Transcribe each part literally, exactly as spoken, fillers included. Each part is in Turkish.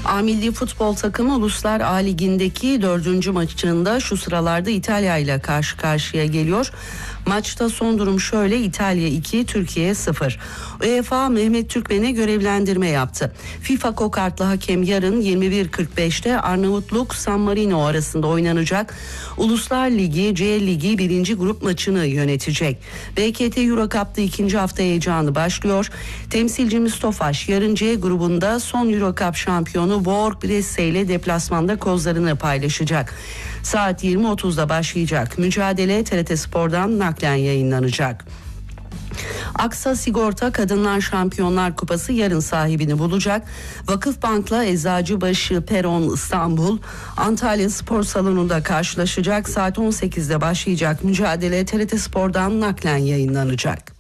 A Milli Futbol takımı Uluslar A Ligi'ndeki dördüncü maçında şu sıralarda İtalya ile karşı karşıya geliyor. Maçta son durum şöyle: İtalya iki, Türkiye sıfır. UEFA Mehmet Türkmen'e görevlendirme yaptı. FIFA kokartlı hakem yarın yirmi bir kırk beşte Arnavutluk San Marino arasında oynanacak Uluslar Ligi C Ligi birinci grup maçını yönetecek. B K T Euro Cup'ta ikinci hafta heyecanı başlıyor. Temsilcimiz Tofaş yarın C grubunda son Euro Cup şampiyonu Vork Bresse ile deplasmanda kozlarını paylaşacak. Saat yirmi otuzda başlayacak mücadele T R T Spor'dan naklen yayınlanacak. Aksa Sigorta Kadınlar Şampiyonlar Kupası yarın sahibini bulacak. Vakıfbank'la Eczacıbaşı Peron İstanbul Antalya Spor Salonu'nda karşılaşacak. Saat on sekizde başlayacak mücadele T R T Spor'dan naklen yayınlanacak.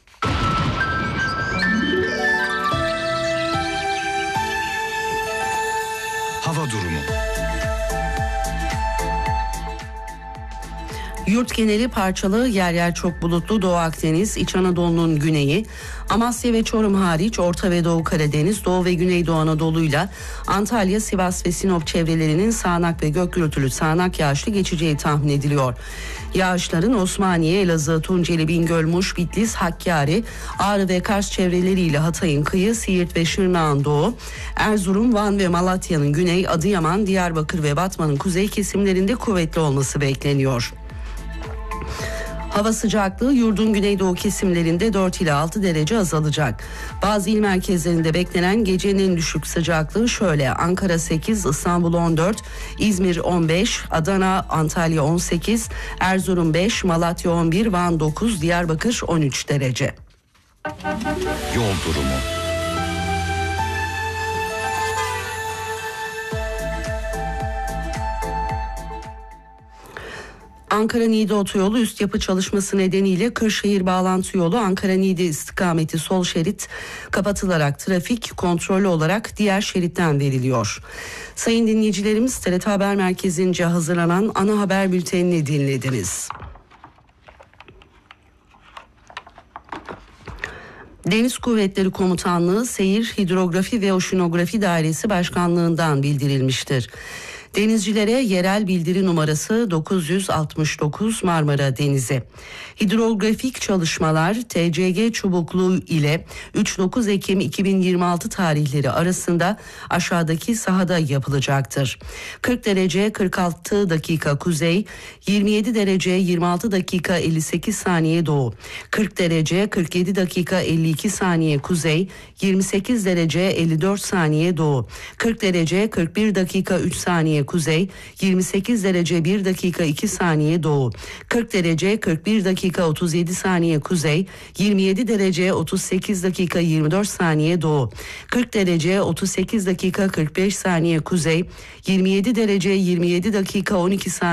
Hava durumu. Yurt geneli parçalı, yer yer çok bulutlu. Doğu Akdeniz, İç Anadolu'nun güneyi, Amasya ve Çorum hariç Orta ve Doğu Karadeniz, Doğu ve Güneydoğu Anadolu'yla Antalya, Sivas ve Sinop çevrelerinin sağanak ve gök gürültülü sağanak yağışlı geçeceği tahmin ediliyor. Yağışların Osmaniye, Elazığ, Tunceli, Bingöl, Muş, Bitlis, Hakkari, Ağrı ve Kars çevreleriyle Hatay'ın kıyı, Siirt ve Şırnak'ın doğu, Erzurum, Van ve Malatya'nın güney, Adıyaman, Diyarbakır ve Batman'ın kuzey kesimlerinde kuvvetli olması bekleniyor. Hava sıcaklığı yurdun güneydoğu kesimlerinde dört ila altı derece azalacak. Bazı il merkezlerinde beklenen gecenin en düşük sıcaklığı şöyle: Ankara sekiz, İstanbul on dört, İzmir on beş, Adana, Antalya on sekiz, Erzurum beş, Malatya on bir, Van dokuz, Diyarbakır on üç derece. Yol durumu. Ankara-Niğde otoyolu üst yapı çalışması nedeniyle Kırşehir bağlantı yolu Ankara-Niğde istikameti sol şerit kapatılarak trafik kontrollü olarak diğer şeritten veriliyor. Sayın dinleyicilerimiz, T R T Haber Merkezi'nce hazırlanan ana haber bültenini dinlediniz. Deniz Kuvvetleri Komutanlığı Seyir, Hidrografi ve Oşinografi Dairesi Başkanlığı'ndan bildirilmiştir. Denizcilere yerel bildiri numarası dokuz yüz altmış dokuz Marmara Denizi. Hidrografik çalışmalar T C G Çubuklu ile üç dokuz Ekim iki bin yirmi altı tarihleri arasında aşağıdaki sahada yapılacaktır. kırk derece kırk altı dakika kuzey, yirmi yedi derece yirmi altı dakika elli sekiz saniye doğu, kırk derece kırk yedi dakika elli iki saniye kuzey, yirmi sekiz derece elli dört saniye doğu, kırk derece kırk bir dakika üç saniye kuzey, yirmi sekiz derece bir dakika iki saniye doğu, kırk derece kırk bir dakika otuz yedi saniye kuzey, yirmi yedi derece otuz sekiz dakika yirmi dört saniye doğu, kırk derece otuz sekiz dakika kırk beş saniye kuzey, yirmi yedi derece yirmi yedi dakika on iki saniye